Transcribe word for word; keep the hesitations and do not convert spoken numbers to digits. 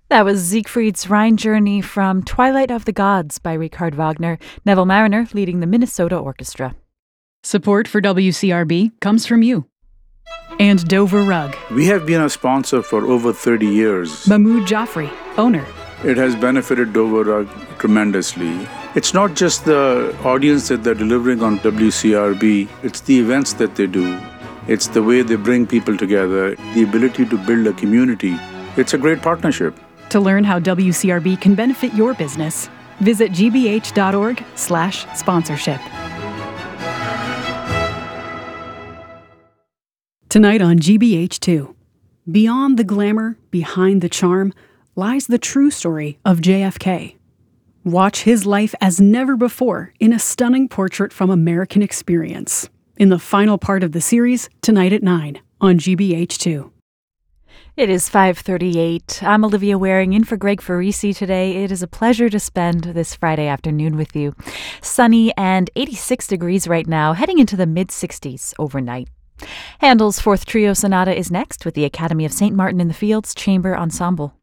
That was Siegfried's Rhine Journey from Twilight of the Gods by Richard Wagner, Neville Mariner leading the Minnesota Orchestra. Support for W C R B comes from you. And Dover Rug. We have been a sponsor for over thirty years. Mahmoud Jaffrey, owner. It has benefited Dover Rug tremendously. It's not just the audience that they're delivering on W C R B, it's the events that they do. It's the way they bring people together, the ability to build a community. It's a great partnership. To learn how W C R B can benefit your business, visit gbh.org slash sponsorship. Tonight on G B H two, beyond the glamour, behind the charm, lies the true story of J F K. Watch his life as never before in a stunning portrait from American Experience, in the final part of the series, tonight at nine on G B H two. It is five thirty-eight. I'm Olivia Waring in for Greg Farisi today. It is a pleasure to spend this Friday afternoon with you. Sunny and eighty-six degrees right now, heading into the mid-sixties overnight. Handel's Fourth Trio Sonata is next with the Academy of Saint Martin in the Fields Chamber Ensemble.